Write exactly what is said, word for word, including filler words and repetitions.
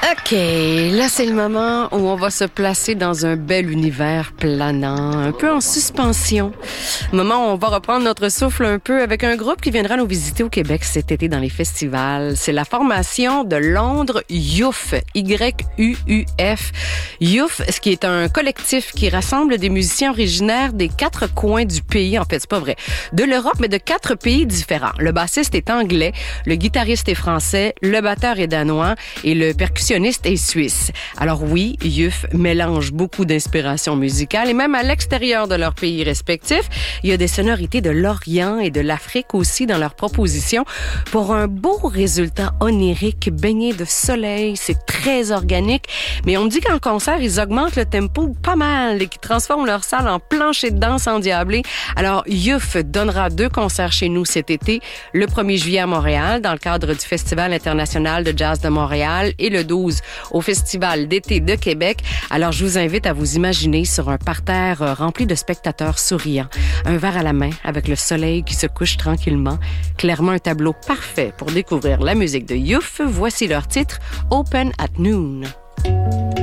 OK, là c'est le moment où on va se placer dans un bel univers planant, un peu en suspension. Moment où on va reprendre notre souffle un peu avec un groupe qui viendra nous visiter au Québec cet été dans les festivals. C'est la formation de Londres Youf, Y U U F. Youf, ce qui est un collectif qui rassemble des musiciens originaires des quatre coins du pays. En fait, c'est pas vrai. De l'Europe, mais de quatre pays différents. Le bassiste est anglais, le guitariste est français, le batteur est danois et le percussionniste est suisse. Alors oui, Youf mélange beaucoup d'inspiration musicale et même à l'extérieur de leurs pays respectifs, il y a des sonorités de l'Orient et de l'Afrique aussi dans leurs propositions pour un beau résultat onirique baigné de soleil. C'est très organique, mais on me dit qu'en concert, ils augmentent le tempo pas mal et qu'ils transforment leur salle en plancher de danse endiablé. Alors, Youf donnera deux concerts chez nous cet été, le premier juillet à Montréal dans le cadre du Festival international de jazz de Montréal et le douze au Festival d'été de Québec. Alors, je vous invite à vous imaginer sur un parterre rempli de spectateurs souriants, un verre à la main avec le soleil qui se couche tranquillement. Clairement un tableau parfait pour découvrir la musique de Youf. Voici leur titre, Open at Noon.